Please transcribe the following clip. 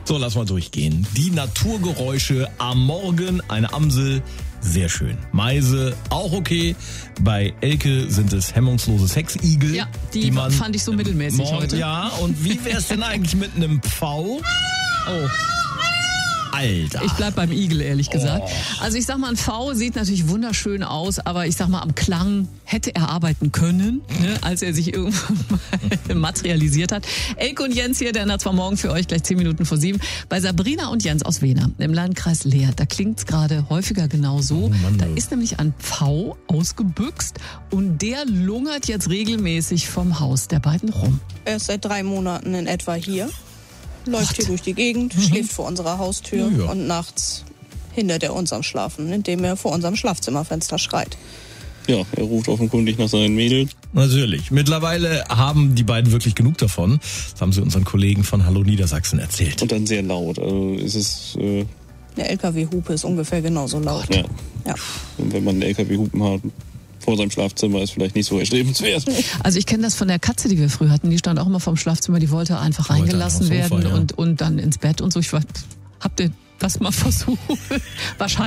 So, lass mal durchgehen. Die Naturgeräusche am Morgen, eine Amsel, sehr schön. Meise, auch okay. Bei Elke sind es hemmungslose Sexigel. Ja, die man fand ich so mittelmäßig heute. Ja, und wie wär's denn eigentlich mit einem Pfau? Oh. Alter. Ich bleib beim Igel, ehrlich gesagt. Also ich sag mal, ein V sieht natürlich wunderschön aus, aber ich sag mal, am Klang hätte er arbeiten können, ne, als er sich irgendwann mal materialisiert hat. Elke und Jens hier, der ändert zwar morgen für euch gleich 10 Minuten vor 7. Bei Sabrina und Jens aus Wehner im Landkreis Leer, da klingt's gerade häufiger genau so. Da ist nämlich ein Pfau ausgebüxt und der lungert jetzt regelmäßig vom Haus der beiden rum. Er ist seit 3 Monaten in etwa hier. Läuft hier durch die Gegend, schläft vor unserer Haustür und nachts hindert er uns am Schlafen, indem er vor unserem Schlafzimmerfenster schreit. Ja, er ruft offenkundig nach seinen Mädels. Natürlich. Mittlerweile haben die beiden wirklich genug davon. Das haben sie unseren Kollegen von Hallo Niedersachsen erzählt. Und dann sehr laut. Also ist es... Der LKW-Hupe ist ungefähr genauso laut. Ja. Ja. Und wenn man einen LKW-Hupen hat vor seinem Schlafzimmer, ist vielleicht nicht so erstrebenswert. Also ich kenne das von der Katze, die wir früher hatten. Die stand auch immer vorm Schlafzimmer, die wollte einfach reingelassen aufs Sofa, werden ja. und dann ins Bett und so. Habt ihr das mal versucht? Wahrscheinlich.